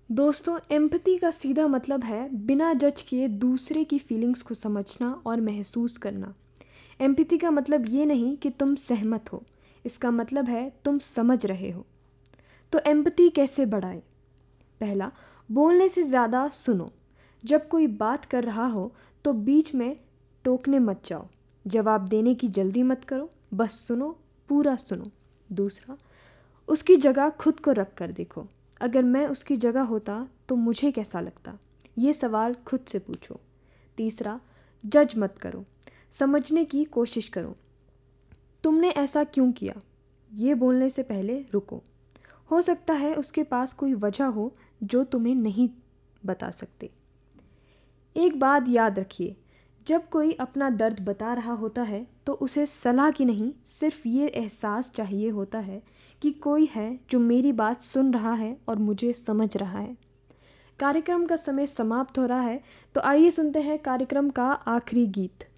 दोस्तों, एम्पैथी का सीधा मतलब है बिना जज किए दूसरे की फीलिंग्स को समझना और महसूस करना। एम्पैथी का मतलब ये नहीं कि तुम सहमत हो, इसका मतलब है तुम समझ रहे हो। तो एम्पैथी कैसे बढ़ाएं? पहला, बोलने से ज़्यादा सुनो। जब कोई बात कर रहा हो तो बीच में टोकने मत जाओ। जवाब देने की जल्दी मत करो, बस सुनो, पूरा सुनो। दूसरा, उसकी जगह खुद को रख कर देखो। अगर मैं उसकी जगह होता तो मुझे कैसा लगता? ये सवाल खुद से पूछो। तीसरा, जज मत करो, समझने की कोशिश करो। तुमने ऐसा क्यों किया? ये बोलने से पहले रुको। हो सकता है उसके पास कोई वजह हो जो तुम्हें नहीं बता सकते। एक बात याद रखिए, जब कोई अपना दर्द बता रहा होता है तो उसे सलाह की नहीं, सिर्फ ये एहसास चाहिए होता है कि कोई है जो मेरी बात सुन रहा है और मुझे समझ रहा है। कार्यक्रम का समय समाप्त हो रहा है, तो आइए सुनते हैं कार्यक्रम का आखिरी गीत।